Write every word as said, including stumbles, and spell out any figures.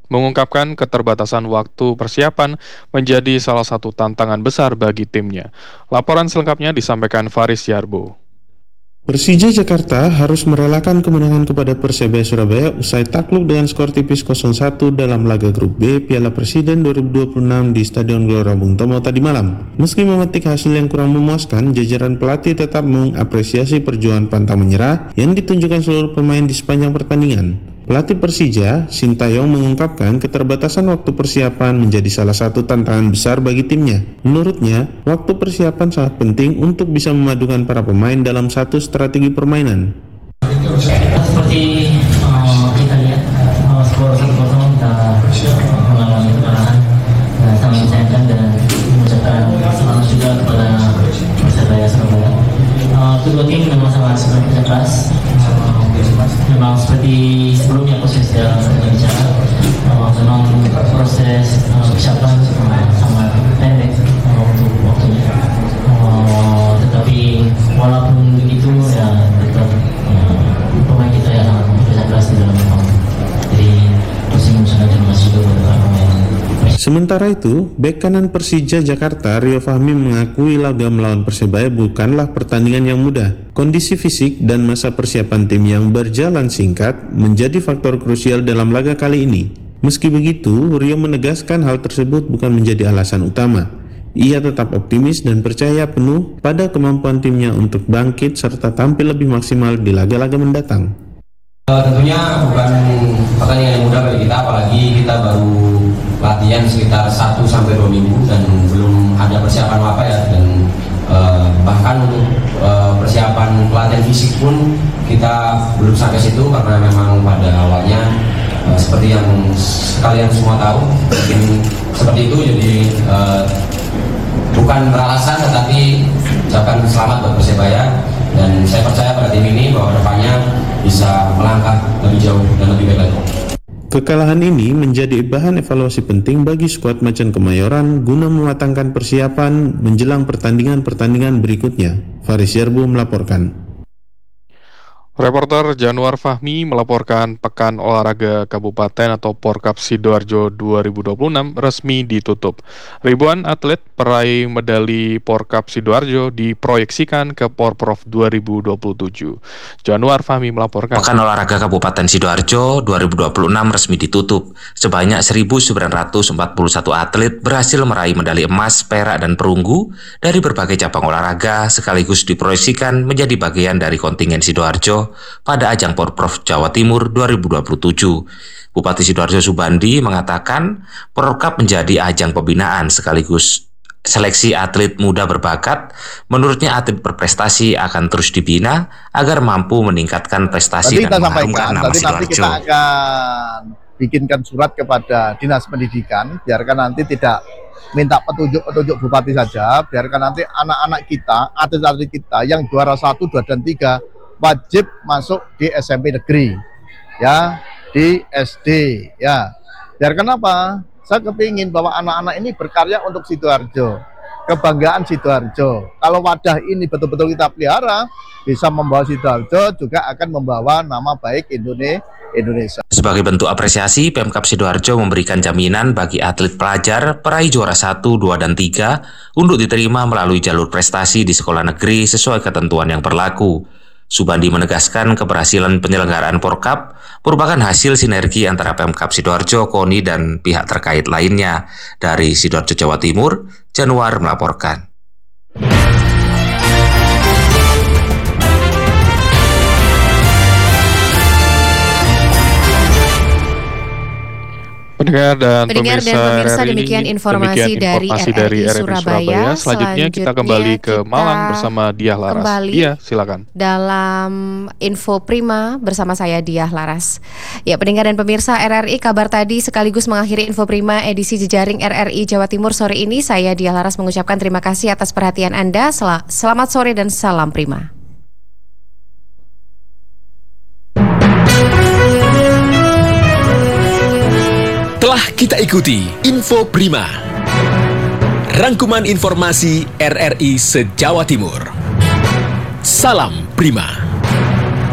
mengungkapkan keterbatasan waktu persiapan menjadi salah satu tantangan besar bagi timnya. Laporan selengkapnya disampaikan Faris Yarbo. Persija Jakarta harus merelakan kemenangan kepada Persebaya Surabaya usai takluk dengan skor tipis nol satu dalam laga grup B Piala Presiden dua ribu dua puluh enam di Stadion Gelora Bung Tomo tadi malam. Meski memetik hasil yang kurang memuaskan, jajaran pelatih tetap mengapresiasi perjuangan pantang menyerah yang ditunjukkan seluruh pemain di sepanjang pertandingan. Pelatih Persija, Sintayong, mengungkapkan keterbatasan waktu persiapan menjadi salah satu tantangan besar bagi timnya. Menurutnya, waktu persiapan sangat penting untuk bisa memadukan para pemain dalam satu strategi permainan. Seperti uh, kita lihat uh, skor satu kosong kita mengalami kekalahan, uh, sangat disayangkan dan mengucapkan selamat juga kepada Persebaya Surabaya. Uh, kedua tim memang sangat bekerja keras. Uh, memang seperti sebelumnya proses yang kita bicara, uh, memang proses uh, persiapan uh, sangat pendek uh, untuk waktunya. Uh, tetapi walaupun begitu ya tetap uh, pemain kita yang sangat bekerja keras di dalam lapangan. Jadi terus mengucapkan terima kasih juga kepada pemain. Sementara itu, bek kanan Persija Jakarta, Rio Fahmi, mengakui laga melawan Persebaya bukanlah pertandingan yang mudah. Kondisi fisik dan masa persiapan tim yang berjalan singkat menjadi faktor krusial dalam laga kali ini. Meski begitu, Rio menegaskan hal tersebut bukan menjadi alasan utama. Ia tetap optimis dan percaya penuh pada kemampuan timnya untuk bangkit serta tampil lebih maksimal di laga-laga mendatang. Uh, tentunya bukan pertandingan yang mudah bagi kita, apalagi kita baru latihan sekitar satu sampai dua minggu dan belum ada persiapan apa ya, dan uh, bahkan untuk uh, persiapan pelatihan fisik pun kita belum sampai situ karena memang pada awalnya uh, seperti yang kalian semua tahu mungkin seperti itu, jadi uh, bukan beralasan tetapi ucapan selamat buat Persebaya, dan saya percaya pada tim ini bahwa depannya bisa melangkah lebih jauh dan lebih baik lagi. Kekalahan ini menjadi bahan evaluasi penting bagi skuad Macan Kemayoran guna mematangkan persiapan menjelang pertandingan-pertandingan berikutnya. Faris Yarbo melaporkan. Reporter Januar Fahmi melaporkan Pekan Olahraga Kabupaten atau Porkap Sidoarjo dua ribu dua puluh enam resmi ditutup. Ribuan atlet peraih medali Porkap Sidoarjo diproyeksikan ke Porprov dua ribu dua puluh tujuh. Januar Fahmi melaporkan. Pekan Olahraga Kabupaten Sidoarjo dua ribu dua puluh enam resmi ditutup. Sebanyak seribu sembilan ratus empat puluh satu atlet berhasil meraih medali emas, perak, dan perunggu dari berbagai cabang olahraga sekaligus diproyeksikan menjadi bagian dari kontingen Sidoarjo pada ajang Porprov Jawa Timur dua ribu dua puluh tujuh. Bupati Sidoarjo Subandi mengatakan Porkap menjadi ajang pembinaan sekaligus seleksi atlet muda berbakat. Menurutnya atlet berprestasi akan terus dibina agar mampu meningkatkan prestasi dan mengharumkan nama Sidoarjo. Nanti kita akan bikinkan surat kepada Dinas Pendidikan, biarkan nanti tidak minta petunjuk-petunjuk bupati saja, biarkan nanti anak-anak kita, atlet-atlet kita yang juara satu, dua, dan tiga wajib masuk di S M P negeri, ya, di S D, ya. Biarkan apa? Saya kepingin bahwa anak-anak ini berkarya untuk Sidoarjo, kebanggaan Sidoarjo. Kalau wadah ini betul-betul kita pelihara, bisa membawa Sidoarjo juga akan membawa nama baik Indonesia. Sebagai bentuk apresiasi, Pemkab Sidoarjo memberikan jaminan bagi atlet pelajar peraih juara satu, dua, dan tiga untuk diterima melalui jalur prestasi di sekolah negeri sesuai ketentuan yang berlaku. Subandi menegaskan keberhasilan penyelenggaraan Porkap merupakan hasil sinergi antara Pemkab Sidoarjo, KONI, dan pihak terkait lainnya. Dari Sidoarjo, Jawa Timur, Januar melaporkan. Pendengar dan Pendengar pemirsa, dan pemirsa, R R I, demikian informasi demikian dari informasi R R I dari R R I Surabaya. Surabaya. Selanjutnya kita kembali ke Malang bersama Diah Laras. Kembali Iya, silakan. Dalam Info Prima bersama saya Diah Laras. Ya, pendengar dan pemirsa R R I, kabar tadi sekaligus mengakhiri Info Prima edisi Jejaring R R I Jawa Timur sore ini. Saya Diah Laras mengucapkan terima kasih atas perhatian Anda. Sel- Selamat sore dan salam Prima. Telah kita ikuti Info Prima, rangkuman informasi R R I se-Jawa Timur. Salam Prima.